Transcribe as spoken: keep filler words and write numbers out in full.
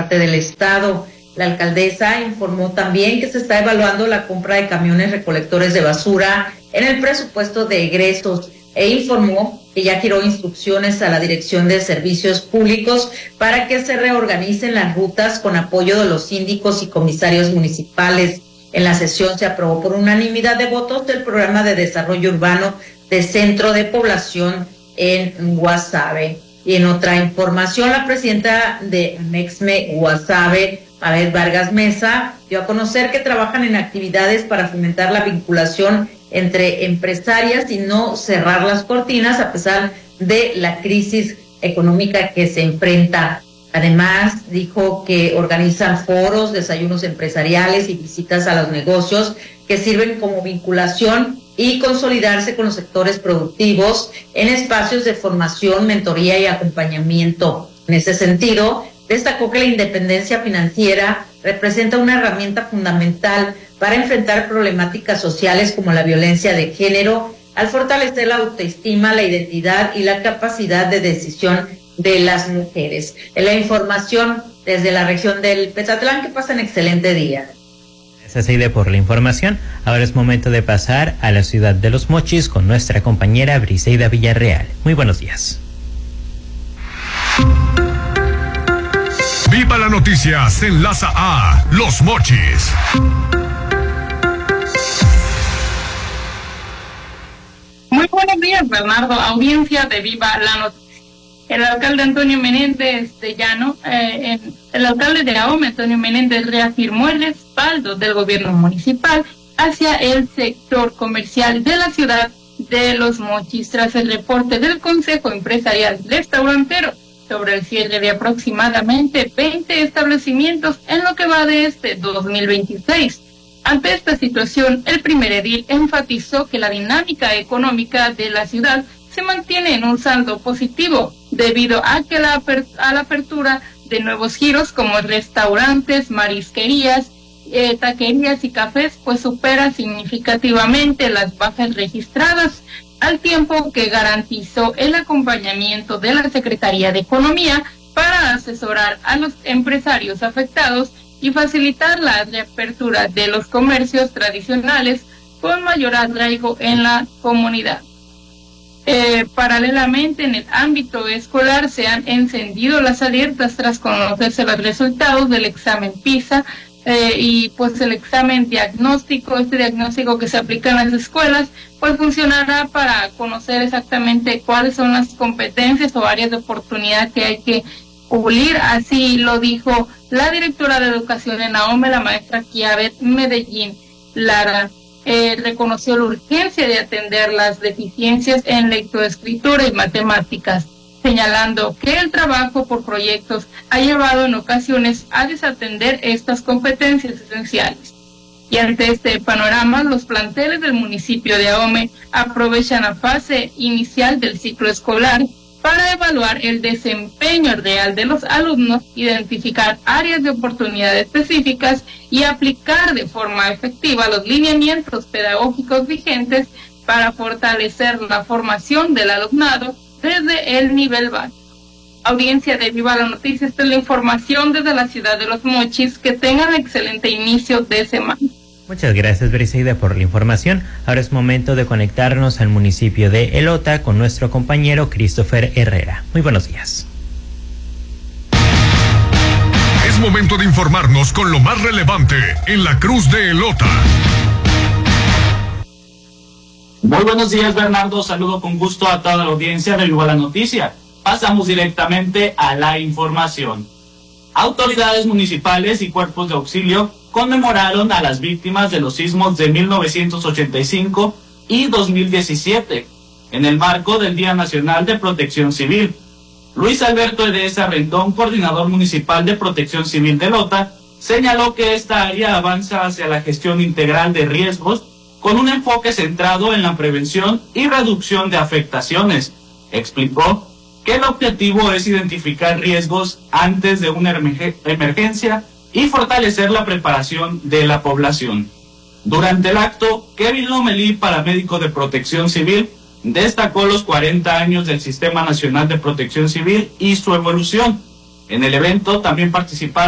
parte del estado. La alcaldesa informó también que se está evaluando la compra de camiones recolectores de basura en el presupuesto de egresos e informó que ya giró instrucciones a la Dirección de Servicios Públicos para que se reorganicen las rutas con apoyo de los síndicos y comisarios municipales. En la sesión se aprobó por unanimidad de votos el programa de desarrollo urbano de centro de población en Guasave. Y en otra información, la presidenta de Mexme Guasave, Mabel Vargas Mesa, dio a conocer que trabajan en actividades para fomentar la vinculación entre empresarias y no cerrar las cortinas a pesar de la crisis económica que se enfrenta. Además, dijo que organizan foros, desayunos empresariales y visitas a los negocios que sirven como vinculación y consolidarse con los sectores productivos en espacios de formación, mentoría y acompañamiento. En ese sentido, destacó que la independencia financiera representa una herramienta fundamental para enfrentar problemáticas sociales como la violencia de género, al fortalecer la autoestima, la identidad y la capacidad de decisión de las mujeres. En la información desde la región del Petatlán, que pasen excelente día. Gracias, Aide, por la información. Ahora es momento de pasar a la ciudad de Los Mochis con nuestra compañera Briseida Villarreal. Muy buenos días. Viva la noticia se enlaza a Los Mochis. Muy buenos días, Bernardo, audiencia de Viva la Noticia. El alcalde Antonio Menéndez de Llano, eh, en, el alcalde de Ahome, Antonio Menéndez, reafirmó el respaldo del gobierno municipal hacia el sector comercial de la ciudad de Los Mochis tras el reporte del Consejo Empresarial Restaurantero sobre el cierre de aproximadamente veinte establecimientos en lo que va de este dos mil veintiséis. Ante esta situación, el primer edil enfatizó que la dinámica económica de la ciudad se mantiene en un saldo positivo debido a que la a la apertura de nuevos giros como restaurantes, marisquerías, eh, taquerías y cafés pues supera significativamente las bajas registradas, al tiempo que garantizó el acompañamiento de la Secretaría de Economía para asesorar a los empresarios afectados y facilitar la reapertura de los comercios tradicionales con mayor arraigo en la comunidad. Eh, paralelamente, en el ámbito escolar se han encendido las alertas tras conocerse los resultados del examen PISA eh, y pues el examen diagnóstico, este diagnóstico que se aplica en las escuelas, pues funcionará para conocer exactamente cuáles son las competencias o áreas de oportunidad que hay que pulir. Así lo dijo la directora de Educación en Ahome, la maestra Kiabet Medellín Lara. Eh, reconoció la urgencia de atender las deficiencias en lectoescritura y matemáticas, señalando que el trabajo por proyectos ha llevado en ocasiones a desatender estas competencias esenciales. Y ante este panorama, los planteles del municipio de Ahome aprovechan la fase inicial del ciclo escolar para evaluar el desempeño real de los alumnos, identificar áreas de oportunidad específicas y aplicar de forma efectiva los lineamientos pedagógicos vigentes para fortalecer la formación del alumnado desde el nivel básico. Audiencia de Viva la Noticia, esta es la información desde la ciudad de Los Mochis. Que tengan excelente inicio de semana. Muchas gracias, Briseida, por la información. Ahora es momento de conectarnos al municipio de Elota con nuestro compañero Christopher Herrera. Muy buenos días. Es momento de informarnos con lo más relevante en la Cruz de Elota. Muy buenos días, Bernardo. Saludo con gusto a toda la audiencia de Viva la Noticia. Pasamos directamente a la información. Autoridades municipales y cuerpos de auxilio conmemoraron a las víctimas de los sismos de mil novecientos ochenta y cinco y dos mil diecisiete, en el marco del Día Nacional de Protección Civil. Luis Alberto Edesa Rendón, coordinador municipal de Protección Civil de Elota, señaló que esta área avanza hacia la gestión integral de riesgos con un enfoque centrado en la prevención y reducción de afectaciones. Explicó que el objetivo es identificar riesgos antes de una emergencia y fortalecer la preparación de la población. Durante el acto, Kevin Lomelí, paramédico de Protección Civil, destacó los cuarenta años del Sistema Nacional de Protección Civil y su evolución. En el evento también participaron